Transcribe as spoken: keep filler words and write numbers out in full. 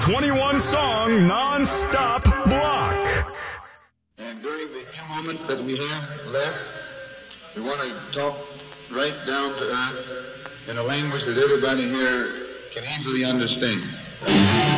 twenty-one song non-stop block. And during the few moments that we have left, we want to talk right down to earth in a language that everybody here can easily understand.